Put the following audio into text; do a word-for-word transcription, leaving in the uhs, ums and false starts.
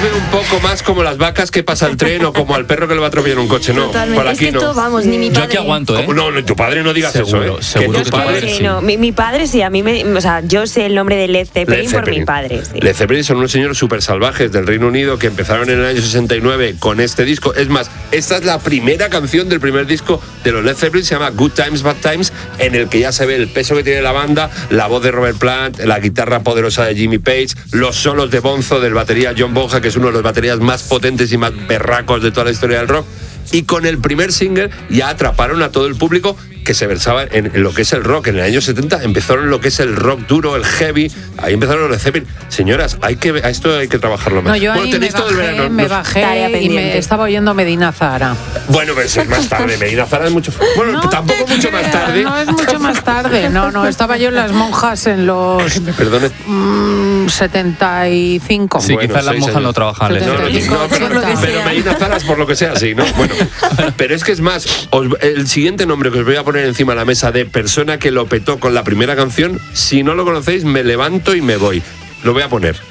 veo un poco más como las vacas que pasa el tren o como al perro que le va a atropellar un coche, no. Totalmente. Por aquí es que no. esto, vamos, ni mi padre... Yo aquí aguanto, ¿eh? No, no, tu padre no digas Seguro, eso, ¿eh? seguro que que tu tu padre... padre Sí, sí. no, mi, mi padre sí, a mí me... O sea, yo sé el nombre de Led Zeppelin, Led por mi Zeppelin. padre. Sí. Led Zeppelin son unos señores súper salvajes del Reino Unido que empezaron en el año sesenta y nueve con este disco. Es más, esta es la primera canción del primer disco de los Led Zeppelin, se llama Good Times, Bad Times, en el que ya se ve el peso que tiene la banda, la voz de Robert Plant, la guitarra poderosa de Jimmy Page, los solos de Bonzo del batería John Bonham, que es uno de los baterías más potentes y más berracos de toda la historia del rock. Y con el primer single ya atraparon a todo el público que se versaba en lo que es el rock. En el año setenta empezaron lo que es el rock duro, el heavy. Ahí empezaron los Led Zeppelin. Señoras, hay que, a esto hay que trabajarlo más. No, yo bueno, ahí me tenéis todo el bajé, verano. me Nos- bajé Tarea y pendiente. me estaba oyendo Medina Zahara. Bueno, pero eso es más tarde. Medina Zahara es mucho... Bueno, No tampoco te mucho más creas, tarde. No es mucho más tarde. No, no, estaba yo en Las Monjas en los Me perdone. mm, setenta y cinco. Sí, Bueno, quizás las seis monjas años. no trabajan. Setenta No, no, y no, cinco, pero, por lo que pero sea. Medina Zahara es por lo que sea, sí, ¿no? Bueno, pero es que es más, os- el siguiente nombre que os voy a poner encima de la mesa de persona que lo petó con la primera canción, si no lo conocéis, me levanto y me voy. Lo voy a poner.